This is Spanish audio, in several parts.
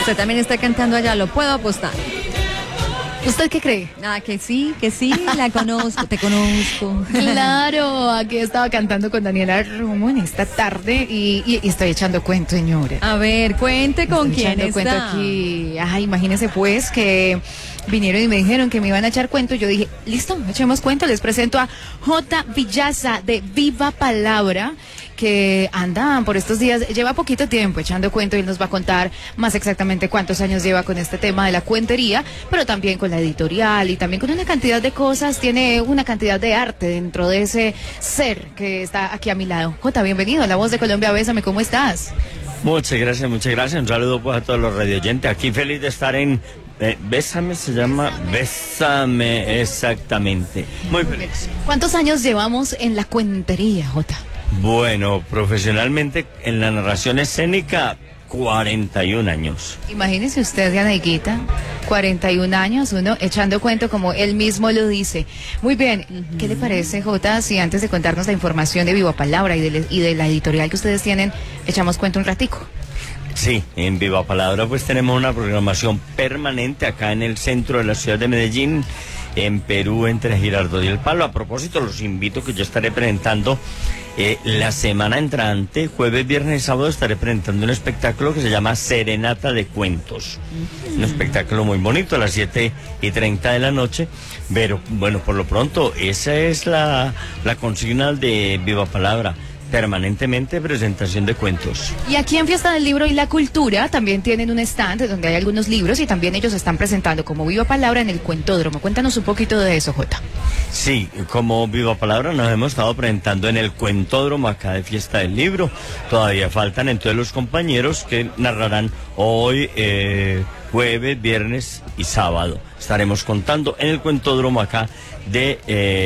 Usted también está cantando allá, lo puedo apostar. ¿Usted qué cree? Ah, que sí, la conozco, te conozco. Claro, aquí estaba cantando con Daniela Romo en esta tarde y estoy echando cuento, señora. A ver, cuente con Estoy quién echando cuento está. aquí. Ay, imagínense pues que vinieron y me dijeron que me iban a echar cuento. Yo dije, listo, echemos cuento. Les presento a J. Villaza de Viva Palabra, que anda por estos días, lleva poquito tiempo echando cuento y él nos va a contar más exactamente cuántos años lleva con este tema de la cuentería, pero también con la editorial y también con una cantidad de cosas, tiene una cantidad de arte dentro de ese ser que está aquí a mi lado. Jota, bienvenido a La Voz de Colombia, Bésame, ¿cómo estás? Muchas gracias. Un saludo pues a todos los radioyentes. Aquí feliz de estar en Bésame, se llama Bésame, exactamente. Muy feliz. ¿Cuántos años llevamos en la cuentería, Jota? Bueno, profesionalmente en la narración escénica, 41 años. Imagínese usted, Dianaiguita, 41 años, uno echando cuento como él mismo lo dice. Muy bien, ¿qué le parece, Jota, si antes de contarnos la información de Viva Palabra y de la editorial que ustedes tienen, echamos cuento un ratico? Sí, en Viva Palabra pues tenemos una programación permanente acá en el centro de la ciudad de Medellín, en Perú, entre Girardot y El Palo. A propósito, los invito que yo estaré presentando la semana entrante, jueves, viernes y sábado, estaré presentando un espectáculo que se llama Serenata de Cuentos. Un espectáculo muy bonito a las 7:30 de la noche. Pero bueno, por lo pronto, esa es la consigna de Viva Palabra. Permanentemente presentación de cuentos. Y aquí en Fiesta del Libro y la Cultura también tienen un stand donde hay algunos libros y también ellos están presentando como Viva Palabra en el Cuentódromo. Cuéntanos un poquito de eso, Jota. Sí, como Viva Palabra nos hemos estado presentando en el Cuentódromo acá de Fiesta del Libro. Todavía faltan entonces los compañeros que narrarán hoy, jueves, viernes y sábado. Estaremos contando en el Cuentódromo acá de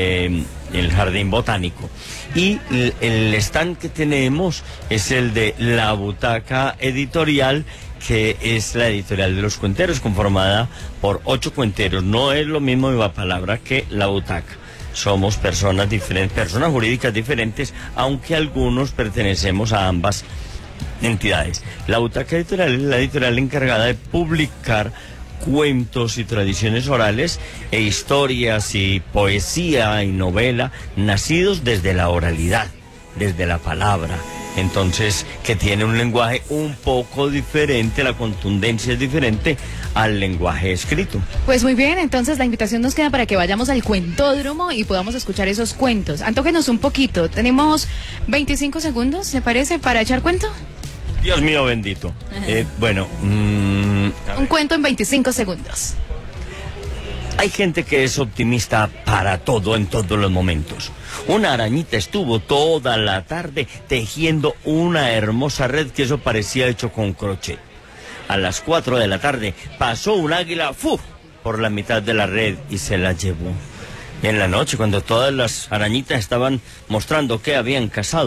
el Jardín Botánico. Y el stand que tenemos es el de La Butaca Editorial, que es la editorial de los cuenteros, conformada por 8 cuenteros. No es lo mismo Viva Palabra que La Butaca. Somos personas diferentes, personas jurídicas diferentes, aunque algunos pertenecemos a ambas entidades. La Butaca Editorial es la editorial encargada de publicar cuentos y tradiciones orales e historias y poesía y novela nacidos desde la oralidad, desde la palabra. Entonces, que tiene un lenguaje un poco diferente, la contundencia es diferente al lenguaje escrito. Pues muy bien, entonces la invitación nos queda para que vayamos al Cuentódromo y podamos escuchar esos cuentos. Antógenos un poquito, tenemos 25 segundos, ¿se parece, para echar cuento? Dios mío bendito. Bueno, un cuento en 25 segundos. Hay gente que es optimista para todo en todos los momentos. Una arañita estuvo toda la tarde tejiendo una hermosa red que eso parecía hecho con crochet. A las 4 de la tarde pasó un águila por la mitad de la red y se la llevó. Y en la noche, cuando todas las arañitas estaban mostrando que habían cazado,